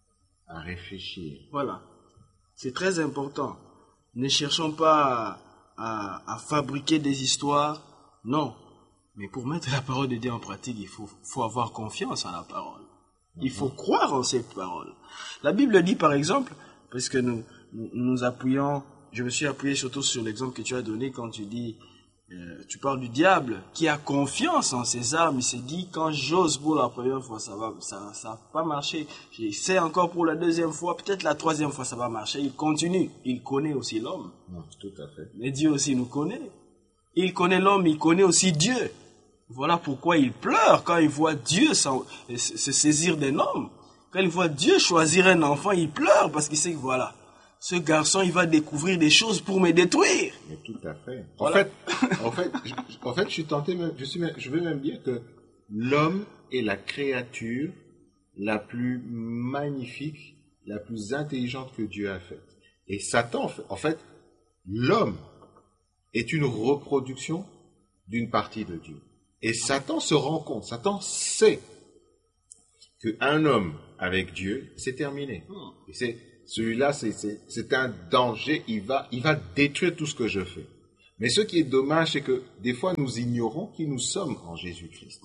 à réfléchir. Voilà, c'est très important. Ne cherchons pas à, à, à fabriquer des histoires, non. Mais pour mettre la parole de Dieu en pratique, il faut, faut avoir confiance en la parole. Il faut croire en cette parole. La Bible dit par exemple, parce que nous, nous nous appuyons, je me suis appuyé surtout sur l'exemple que tu as donné quand tu dis, euh, tu parles du diable qui a confiance en ses armes. Il se dit, quand j'ose pour la première fois, ça va, ça, ça va pas marcher. J'essaie encore pour la deuxième fois, peut-être la troisième fois, ça va marcher. Il continue. Il connaît aussi l'homme. Tout à fait. Mais Dieu aussi nous connaît. Il connaît l'homme, il connaît aussi Dieu. Voilà pourquoi il pleure quand il voit Dieu se saisir d'un homme. Quand il voit Dieu choisir un enfant, il pleure parce qu'il sait que voilà, ce garçon, il va découvrir des choses pour me détruire. Mais tout à fait. Voilà. En fait, en fait, je, en fait, je suis tenté, je suis, je veux même dire que l'homme est la créature la plus magnifique, la plus intelligente que Dieu a faite. Et Satan, en fait, l'homme est une reproduction d'une partie de Dieu. Et Satan se rend compte, Satan sait qu'un homme avec Dieu, c'est terminé. Et c'est, celui-là, c'est, c'est, c'est un danger, il va, il va détruire tout ce que je fais. Mais ce qui est dommage, c'est que des fois, nous ignorons qui nous sommes en Jésus-Christ.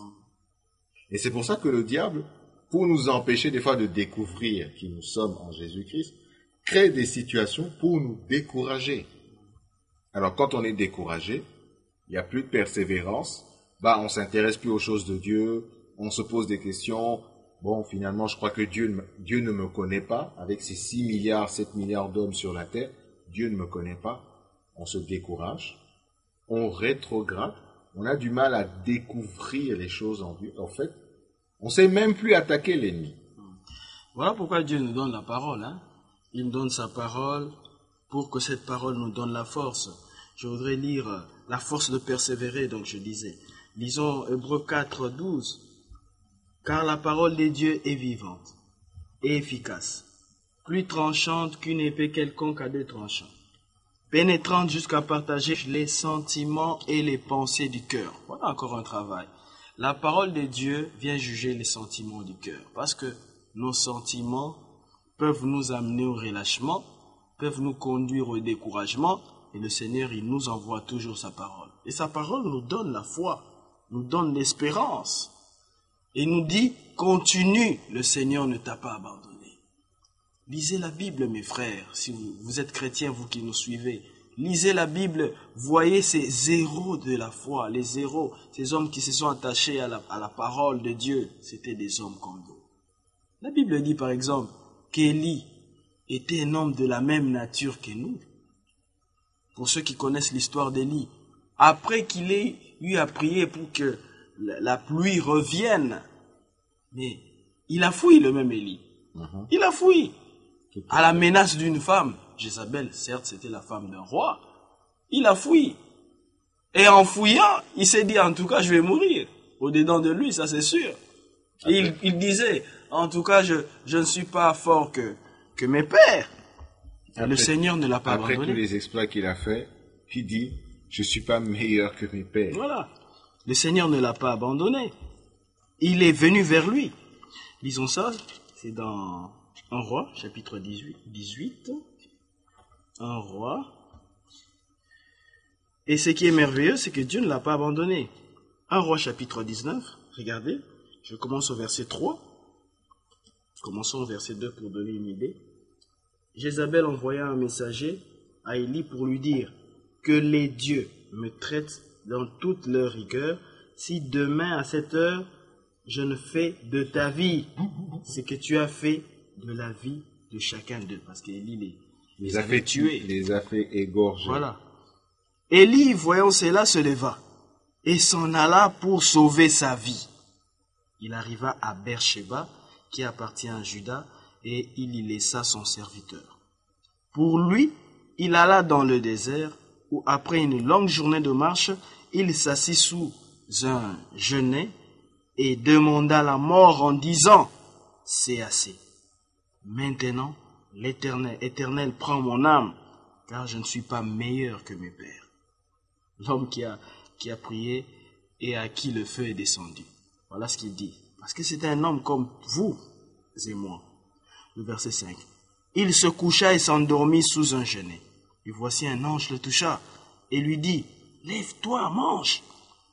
Et c'est pour ça que le diable, pour nous empêcher des fois de découvrir qui nous sommes en Jésus-Christ, crée des situations pour nous décourager. Alors, quand on est découragé, il n'y a plus de persévérance, bah, on s'intéresse plus aux choses de Dieu, on se pose des questions. Bon, finalement, je crois que Dieu, Dieu ne me connaît pas. Avec ses six milliards, sept milliards d'hommes sur la terre, Dieu ne me connaît pas. On se décourage, on rétrograde, on a du mal à découvrir les choses en Dieu. En fait, on ne sait même plus attaquer l'ennemi. Voilà pourquoi Dieu nous donne la parole. Hein? Il nous donne sa parole pour que cette parole nous donne la force. Je voudrais lire la force de persévérer, donc je disais. Lisons Hébreux quatre, douze. Car la parole de Dieu est vivante et efficace, plus tranchante qu'une épée quelconque à deux tranchants, pénétrante jusqu'à partager les sentiments et les pensées du cœur. Voilà encore un travail. La parole de Dieu vient juger les sentiments du cœur, parce que nos sentiments peuvent nous amener au relâchement, peuvent nous conduire au découragement, et le Seigneur, il nous envoie toujours sa parole. Et sa parole nous donne la foi, nous donne l'espérance, et nous dit, continue, le Seigneur ne t'a pas abandonné. Lisez la Bible, mes frères, si vous, vous êtes chrétiens, vous qui nous suivez. Lisez la Bible, voyez ces héros de la foi, les héros, ces hommes qui se sont attachés à la, à la parole de Dieu, c'était des hommes comme nous. La Bible dit par exemple qu'Élie était un homme de la même nature que nous. Pour ceux qui connaissent l'histoire d'Élie, après qu'il ait eu à prier pour que la pluie revienne, mais il a fui le même Élie. Uh-huh. Il a fui à la menace d'une femme. Jézabel, certes, c'était la femme d'un roi. Il a fui. Et en fouillant, il s'est dit, en tout cas, je vais mourir. Au-dedans de lui, ça c'est sûr. Et il, il disait, en tout cas, je, je ne suis pas fort que, que mes pères. Après, le Seigneur ne l'a pas après abandonné. Après tous les exploits qu'il a fait, il dit, je ne suis pas meilleur que mes pères. Voilà. Le Seigneur ne l'a pas abandonné. Il est venu vers lui. Lisons ça, c'est dans un roi, chapitre dix-huit. Un roi. Et ce qui est merveilleux, c'est que Dieu ne l'a pas abandonné. Un roi, chapitre dix-neuf. Regardez, je commence au verset trois. Commençons au verset deux pour donner une idée. Jézabel envoya un messager à Élie pour lui dire que les dieux me traitent dans toute leur rigueur, si demain à cette heure, je ne fais de ta vie ce que tu as fait de la vie de chacun d'eux. Parce qu'Élie les, les, les a fait tuer, les a fait égorger. Voilà. Élie, voyant cela, se leva et s'en alla pour sauver sa vie. Il arriva à Beersheba, qui appartient à Juda, et il y laissa son serviteur. Pour lui, il alla dans le désert, où après une longue journée de marche, il s'assit sous un genêt et demanda la mort en disant, « C'est assez. Maintenant, l'Éternel, Éternel, prend mon âme, car je ne suis pas meilleur que mes pères. » L'homme qui a, qui a prié et à qui le feu est descendu. Voilà ce qu'il dit. Parce que c'était un homme comme vous et moi. Le verset cinq. Il se coucha et s'endormit sous un genêt. Et voici un ange le toucha et lui dit, « Lève-toi, mange !»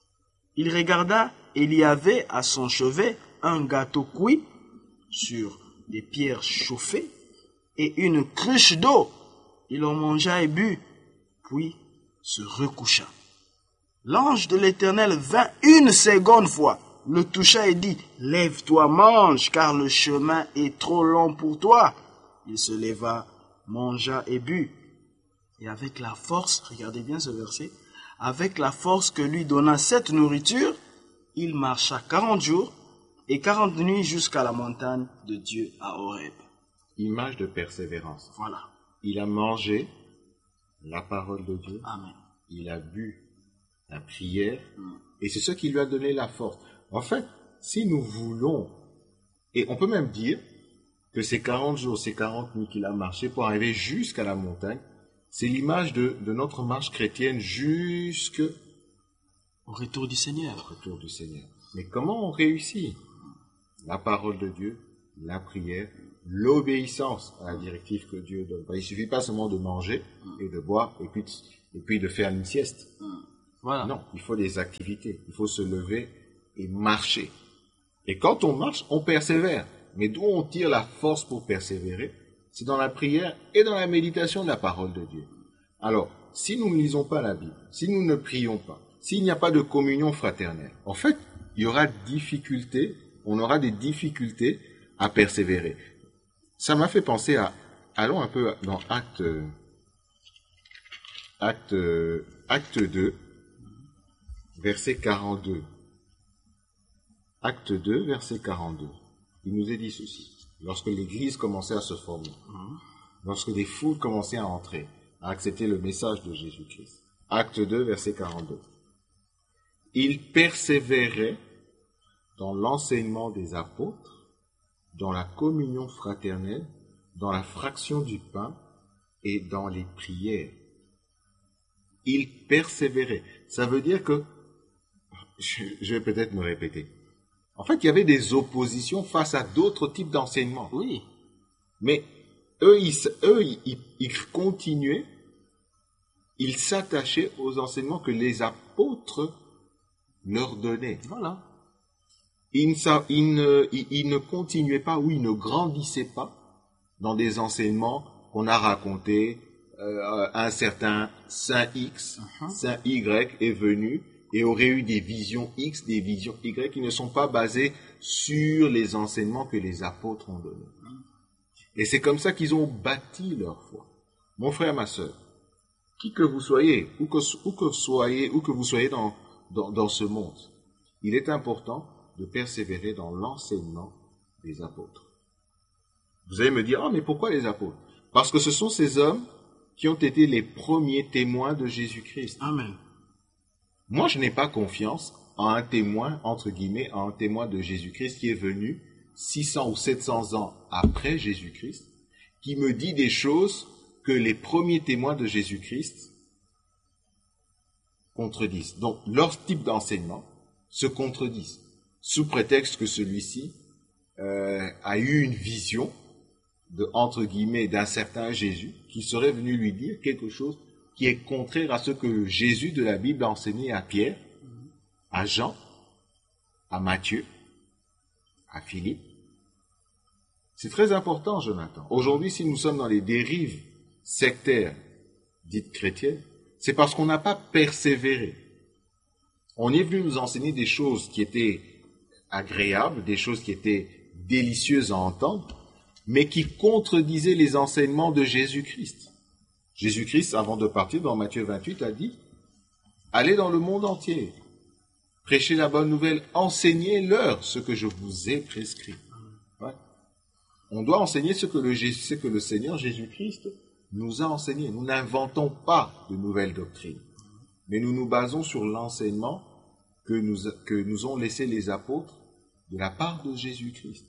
Il regarda et il y avait à son chevet un gâteau cuit sur des pierres chauffées et une cruche d'eau. Il en mangea et but, puis se recoucha. L'ange de l'Éternel vint une seconde fois, le toucha et dit, « Lève-toi, mange, car le chemin est trop long pour toi. » Il se leva, mangea et but. Et avec la force, regardez bien ce verset, avec la force que lui donna cette nourriture, il marcha quarante jours et quarante nuits jusqu'à la montagne de Dieu à Horeb. Image de persévérance. Voilà. Il a mangé la parole de Dieu. Amen. Il a bu la prière. Mm. Et c'est ce qui lui a donné la force. En fait, si nous voulons, et on peut même dire que ces quarante jours, ces quarante nuits qu'il a marché pour arriver jusqu'à la montagne, c'est l'image de, de notre marche chrétienne jusque au retour du Seigneur. Au retour du Seigneur. Mais comment on réussit? La parole de Dieu, la prière, l'obéissance à la directive que Dieu donne. Il ne suffit pas seulement de manger et de boire et puis, et puis de faire une sieste. Voilà. Non, il faut des activités. Il faut se lever et marcher. Et quand on marche, on persévère. Mais d'où on tire la force pour persévérer? C'est dans la prière et dans la méditation de la parole de Dieu. Alors, si nous ne lisons pas la Bible, si nous ne prions pas, s'il n'y a pas de communion fraternelle, en fait, il y aura difficulté, on aura des difficultés à persévérer. Ça m'a fait penser à, allons un peu dans Acte, Acte, Acte deux, verset quarante-deux. Acte deux, verset quarante-deux. Il nous est dit ceci. Lorsque l'Église commençait à se former, mmh. lorsque des foules commençaient à entrer, à accepter le message de Jésus-Christ. Acte deux, verset quarante-deux. Ils persévéraient dans l'enseignement des apôtres, dans la communion fraternelle, dans la fraction du pain et dans les prières. Ils persévéraient. Ça veut dire que, je, je vais peut-être me répéter, en fait, il y avait des oppositions face à d'autres types d'enseignements. Oui. Mais eux, ils, eux, ils, ils continuaient, ils s'attachaient aux enseignements que les apôtres leur donnaient. Voilà. Ils ne, ils, ne, ils, ils ne continuaient pas ou ils ne grandissaient pas dans des enseignements qu'on a racontés. Euh, un certain Saint X, uh-huh. Saint Y est venu et aurait eu des visions X, des visions Y qui ne sont pas basées sur les enseignements que les apôtres ont donnés. Et c'est comme ça qu'ils ont bâti leur foi. Mon frère, ma sœur, qui que vous soyez, où que, où que, soyez, où que vous soyez dans, dans, dans ce monde, il est important de persévérer dans l'enseignement des apôtres. Vous allez me dire, ah, mais pourquoi les apôtres? Parce que ce sont ces hommes qui ont été les premiers témoins de Jésus-Christ. Amen. Moi, je n'ai pas confiance en un témoin, entre guillemets, en un témoin de Jésus-Christ qui est venu six cents ou sept cents ans après Jésus-Christ, qui me dit des choses que les premiers témoins de Jésus-Christ contredisent. Donc, leur type d'enseignement se contredisent, sous prétexte que celui-ci euh, a eu une vision de, entre guillemets, d'un certain Jésus, qui serait venu lui dire quelque chose qui est contraire à ce que le Jésus de la Bible a enseigné à Pierre, à Jean, à Matthieu, à Philippe. C'est très important, Jonathan. Aujourd'hui, si nous sommes dans les dérives sectaires dites chrétiennes, c'est parce qu'on n'a pas persévéré. On est venu nous enseigner des choses qui étaient agréables, des choses qui étaient délicieuses à entendre, mais qui contredisaient les enseignements de Jésus-Christ. Jésus-Christ, avant de partir, dans Matthieu vingt-huit, a dit « Allez dans le monde entier, prêchez la bonne nouvelle, enseignez-leur ce que je vous ai prescrit. » Ouais. On doit enseigner ce que, le, ce que le Seigneur Jésus-Christ nous a enseigné. Nous n'inventons pas de nouvelles doctrines, mais nous nous basons sur l'enseignement que nous, que nous ont laissé les apôtres de la part de Jésus-Christ.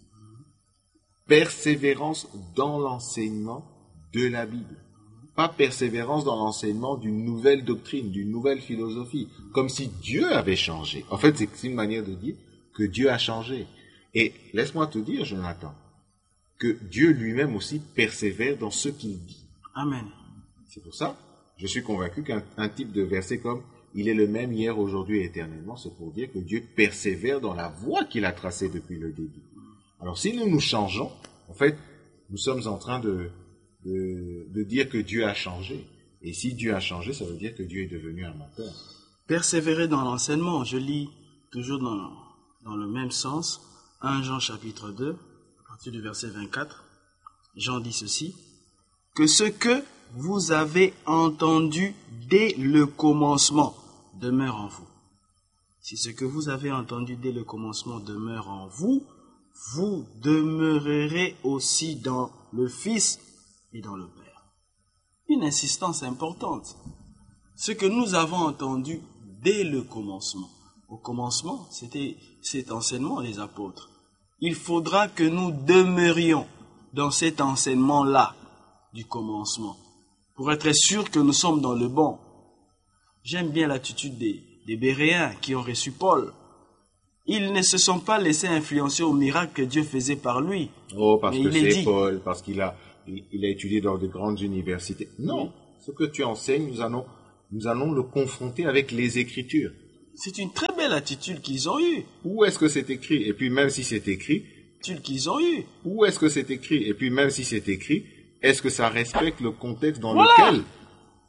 Persévérance dans l'enseignement de la Bible. Pas persévérance dans l'enseignement d'une nouvelle doctrine, d'une nouvelle philosophie, comme si Dieu avait changé. En fait, c'est une manière de dire que Dieu a changé. Et laisse-moi te dire, Jonathan, que Dieu lui-même aussi persévère dans ce qu'il dit. Amen. C'est pour ça, je suis convaincu qu'un un type de verset comme « Il est le même hier, aujourd'hui et éternellement », c'est pour dire que Dieu persévère dans la voie qu'il a tracée depuis le début. Alors, si nous nous changeons, en fait, nous sommes en train de, de, de dire que Dieu a changé. Et si Dieu a changé, ça veut dire que Dieu est devenu un menteur. Persévérer dans l'enseignement, je lis toujours dans, dans le même sens, premier Jean chapitre deux, à partir du verset vingt-quatre, Jean dit ceci, « Que ce que vous avez entendu dès le commencement demeure en vous. Si ce que vous avez entendu dès le commencement demeure en vous, vous demeurerez aussi dans le Fils et dans le Père. » Une insistance importante. Ce que nous avons entendu dès le commencement. Au commencement, c'était cet enseignement des apôtres. Il faudra que nous demeurions dans cet enseignement-là du commencement pour être sûr que nous sommes dans le bon. J'aime bien l'attitude des, des Béréens qui ont reçu Paul. Ils ne se sont pas laissés influencer au miracle que Dieu faisait par lui. Oh, parce Mais que il est c'est dit. Paul, parce qu'il a, il, il a étudié dans de grandes universités. Non, Oui. ce que tu enseignes, nous allons, nous allons le confronter avec les Écritures. C'est une très belle attitude qu'ils ont eue. Où est-ce que c'est écrit? Et puis même si c'est écrit, Attitude qu'ils ont eue. où est-ce que c'est écrit? Et puis même si c'est écrit, est-ce que ça respecte le contexte dans Voilà. lequel